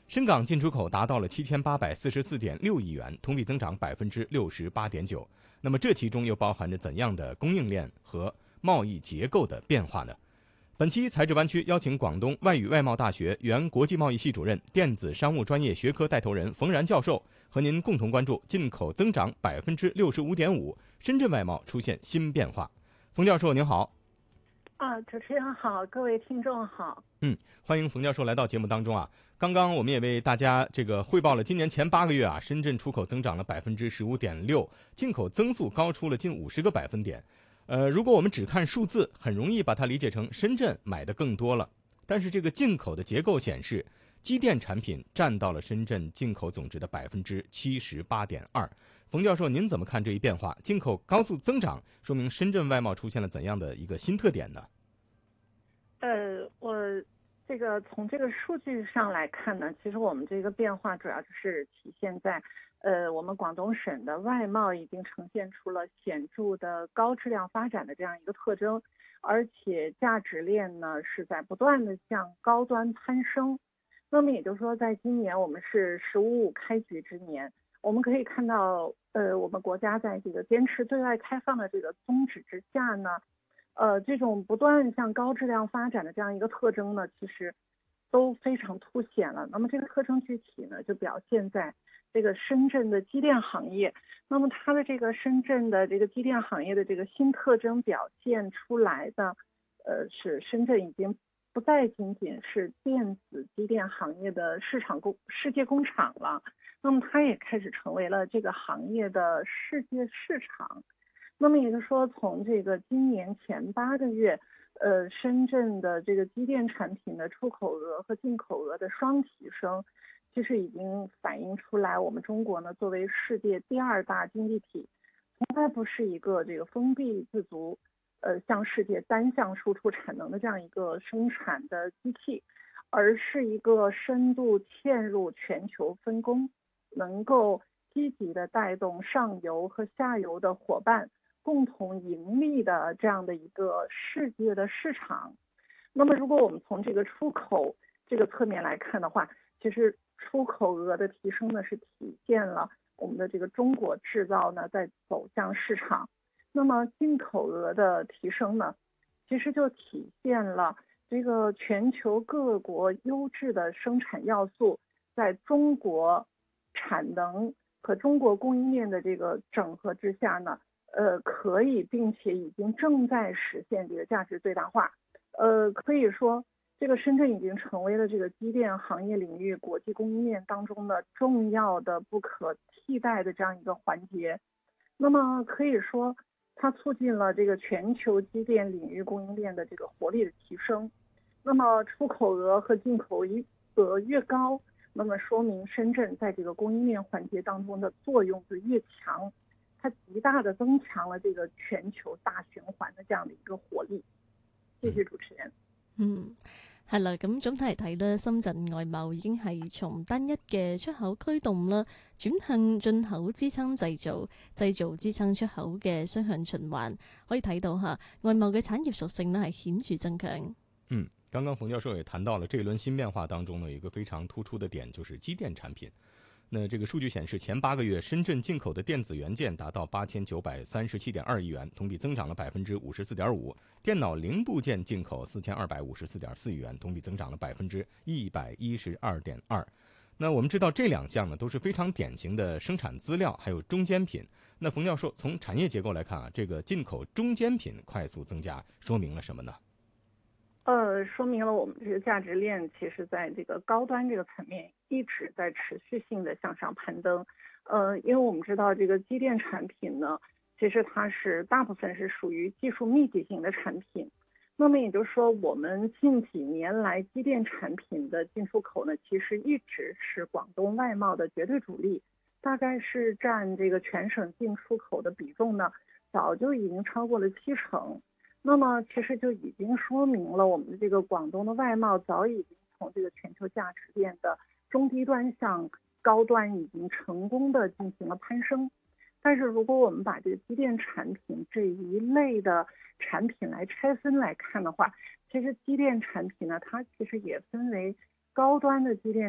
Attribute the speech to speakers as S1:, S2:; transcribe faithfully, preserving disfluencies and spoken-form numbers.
S1: 深港进出口达到了七千八百四十四点六亿元，同比增长百分之六十八点九。那么这其中又包含着怎样的供应链和贸易结构的变化呢？本期财智湾区邀请广东外语外贸大学原国际贸易系主任、电子商务专业学科带头人冯然教授，和您共同关注进口增长百分之六十五点五，深圳外贸出现新变化。冯教授您好。
S2: 啊，主持人好，各位听众好。
S1: 嗯，欢迎冯教授来到节目当中啊。刚刚我们也为大家这个汇报了今年前八个月啊，深圳出口增长了百分之十五点六，进口增速高出了近五十个百分点。呃，如果我们只看数字，很容易把它理解成深圳买的更多了。但是这个进口的结构显示，机电产品占到了深圳进口总值的百分之七十八点二。冯教授，您怎么看这一变化？进口高速增长，说明深圳外贸出现了怎样的一个新特点呢？
S2: 呃，我这个从这个数据上来看呢，其实我们这个变化主要就是体现在，呃，我们广东省的外贸已经呈现出了显著的高质量发展的这样一个特征，而且价值链呢是在不断的向高端攀升。那么也就是说，在今年我们是“十五五”开局之年，我们可以看到，呃，我们国家在这个坚持对外开放的这个宗旨之下呢。呃，这种不断向高质量发展的这样一个特征呢，其实都非常凸显了。那么这个特征具体呢，就表现在这个深圳的机电行业。那么它的这个深圳的这个机电行业的这个新特征表现出来的，呃，是深圳已经不再仅仅是电子机电行业的市场工世界工厂了。那么它也开始成为了这个行业的世界市场。那么也就是说，从这个今年前八个月，呃，深圳的这个机电产品的出口额和进口额的双提升，其实已经反映出来，我们中国呢作为世界第二大经济体，从来不是一个这个封闭自足，呃，向世界单向输出产能的这样一个生产的机器，而是一个深度嵌入全球分工，能够积极的带动上游和下游的伙伴。共同盈利的这样的一个世界的市场。那么如果我们从这个出口这个侧面来看的话，其实出口额的提升呢是体现了我们的这个中国制造呢在走向市场。那么进口额的提升呢，其实就体现了这个全球各国优质的生产要素在中国产能和中国供应链的这个整合之下呢，呃，可以，并且已经正在实现这个价值最大化。呃，可以说，这个深圳已经成为了这个机电行业领域国际供应链当中的重要的、不可替代的这样一个环节。那么可以说，它促进了这个全球机电领域供应链的这个活力的提升。那么出口额和进口额越高，那么说明深圳在这个供应链环节当中的作用就越强。它极大的增強了這個全球大循環嘅這樣的一個活力。謝謝主持人。
S3: 嗯，係啦，咁總體嚟睇咧，深圳外貿已經係從單一嘅出口驅動啦，轉向進口支撐製造、製造支撐出口嘅雙向循環。可以睇到嚇，外貿嘅產業屬性呢係顯著增強。
S1: 嗯，剛剛馮教授也談到了這一輪新變化當中呢，有一個非常突出的點，就是機電產品。那這個數據顯示，前八個月深圳進口的電子元件達到八千九百三十七點二億元，同比增長了百分之五十四點五；電腦零部件進口四千二百五十四點四億元，同比增長了百分之一百一十二點二。那我們知道這兩項呢都是非常典型的生產資料，還有中間品。那馮教授從產業結構來看啊，這個進口中間品快速增加，說明了什麼呢？
S2: 呃，說明了我們這個價值鏈其實在這個高端這個層面一直在持續性的向上攀登。呃，因為我們知道這個機電產品呢，其實它是大部分是屬於技術密集型的產品。那麼也就是說，我們近幾年來機電產品的進出口呢，其實一直是廣東外貿的絕對主力，大概是佔這個全省進出口的比重呢，早就已經超過了七成。那麼其實就已經說明了我們的這個廣東的外貿早已經從這個全球價值鏈的中低端向高端已經成功的進行了攀升。但是如果我們把這個機電產品這一類的產品來拆分來看的話，其實機電產品呢，它其實也分為高端的機電